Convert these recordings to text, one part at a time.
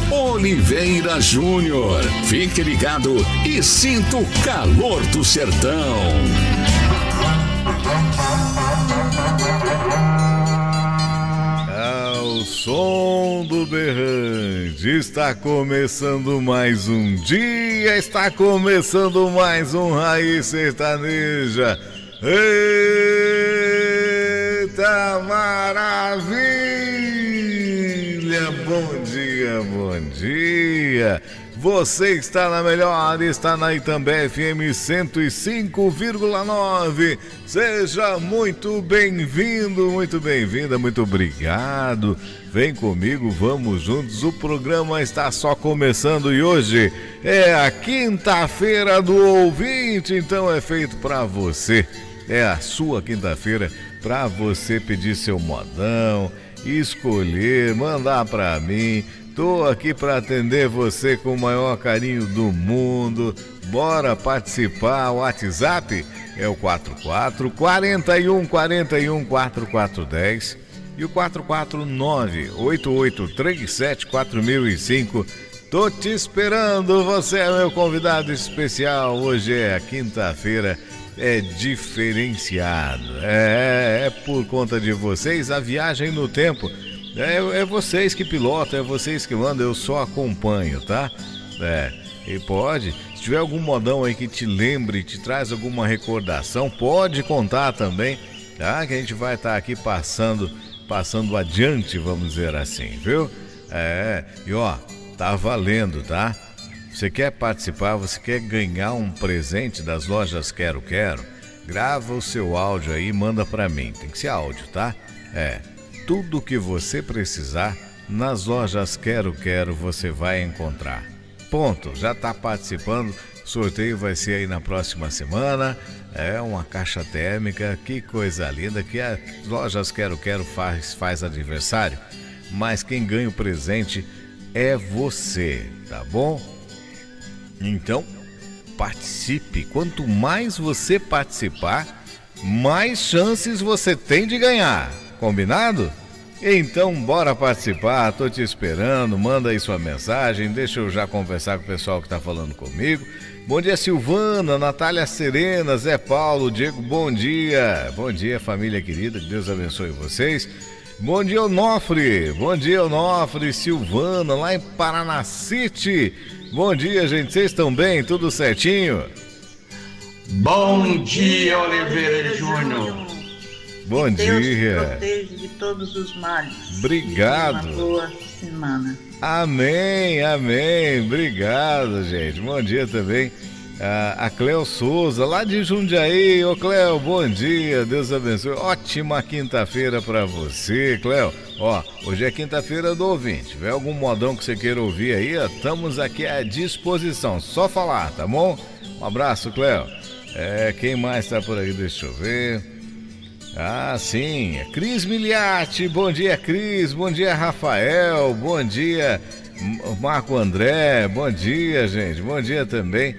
Oliveira Júnior. Fique ligado e sinta o calor do sertão. Ao som do berrante, está começando mais um dia, está começando mais um Raiz Sertaneja. Eita maravilha! Bom dia, bom dia! Você está na melhor, está na Itambé FM 105,9. Seja muito bem-vindo, muito bem-vinda, muito obrigado. Vem comigo, vamos juntos. O programa está só começando e hoje é a quinta-feira do ouvinte, então é feito para você. É a sua quinta-feira para você pedir seu modão, escolher, mandar para mim. Tô aqui para atender você com o maior carinho do mundo. Bora participar. O WhatsApp é o 44 41 41 4410 e o 449 8837 4005. Tô te esperando, você é meu convidado especial. Hoje é a quinta-feira, é diferenciado. É por conta de vocês a viagem no tempo. É vocês que pilotam, é vocês que mandam, eu só acompanho, tá? E pode, se tiver algum modão aí que te lembre, te traz alguma recordação, pode contar também, tá? Que a gente vai estar aqui passando adiante, vamos dizer assim, viu? E ó, tá valendo, tá? Você quer participar, você quer ganhar um presente das lojas Quero Quero? Grava o seu áudio aí e manda pra mim, tem que ser áudio, tá? Tudo que você precisar, nas lojas Quero Quero você vai encontrar. Ponto, já está participando, sorteio vai ser aí na próxima semana, é uma caixa térmica, que coisa linda, que as lojas Quero Quero faz aniversário, mas quem ganha o presente é você, tá bom? Então, participe, quanto mais você participar, mais chances você tem de ganhar. Combinado? Então bora participar, tô te esperando, manda aí sua mensagem, deixa eu já conversar com o pessoal que tá falando comigo. Bom dia Silvana, Natália Serena, Zé Paulo, Diego, bom dia família querida, que Deus abençoe vocês. Bom dia Onofre, Silvana, lá em Paraná City. Bom dia gente, vocês estão bem? Tudo certinho? Bom dia Oliveira Júnior. Bom Deus dia. te proteja de todos os males. Obrigado. Uma boa semana. Amém. Obrigado, gente. Bom dia também. A Cleo Souza, lá de Jundiaí. Ô, Cleo, bom dia. Deus abençoe. Ótima quinta-feira pra você, Cleo. Ó, hoje é quinta-feira do ouvinte. Se tiver algum modão que você queira ouvir aí, ó, estamos aqui à disposição. Só falar, tá bom? Um abraço, Cleo. Quem mais tá por aí? Deixa eu ver. Sim, Cris Miliati, bom dia Cris, bom dia Rafael, bom dia Marco André, bom dia gente, bom dia também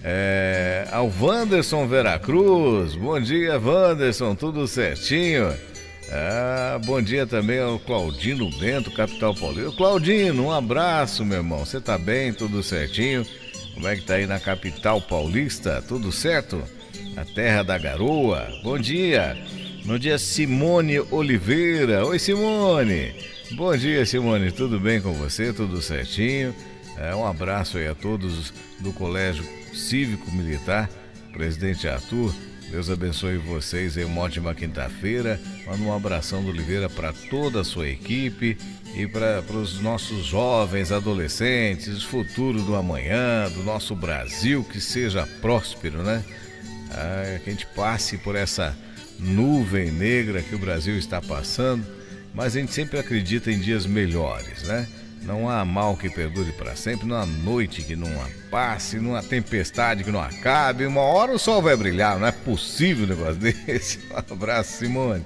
ao Wanderson Veracruz, bom dia Wanderson, tudo certinho? Bom dia também ao Claudino Bento, capital paulista. Claudino, um abraço meu irmão, você tá bem, tudo certinho? Como é que tá aí na capital paulista, tudo certo? Na terra da garoa, bom dia. Bom dia, Simone Oliveira. Oi, Simone. Bom dia, Simone. Tudo bem com você? Tudo certinho? Um abraço aí a todos do Colégio Cívico Militar. Presidente Arthur, Deus abençoe vocês aí. Uma ótima quinta-feira. Manda um abração do Oliveira para toda a sua equipe e para os nossos jovens, adolescentes, futuro do amanhã, do nosso Brasil, que seja próspero, né? Que a gente passe por essa nuvem negra que o Brasil está passando, mas a gente sempre acredita em dias melhores, né? Não há mal que perdure para sempre, não há noite que não passe, não há tempestade que não acabe. Uma hora o sol vai brilhar, não é possível um negócio desse. Um abraço, Simone.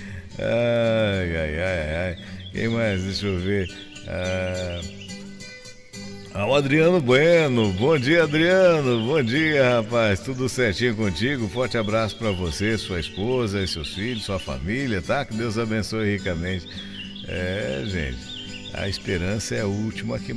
Ai. Quem mais? Deixa eu ver. O Adriano Bueno, bom dia Adriano, bom dia rapaz, tudo certinho contigo, forte abraço pra você, sua esposa e seus filhos, sua família, tá? Que Deus abençoe ricamente. Gente, a esperança é a última que